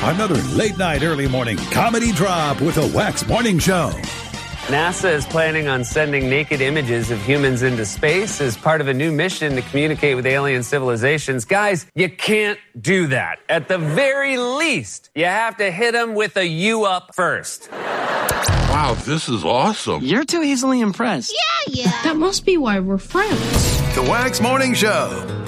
Another late night, early morning comedy drop with a Wax Morning Show. NASA is planning on sending naked images of humans into space as part of a new mission to communicate with alien civilizations. Guys, you can't do that. At the very least, you have to hit them with a U up first. Wow, this is awesome. You're too easily impressed. Yeah. That must be why we're friends. The Wax Morning Show.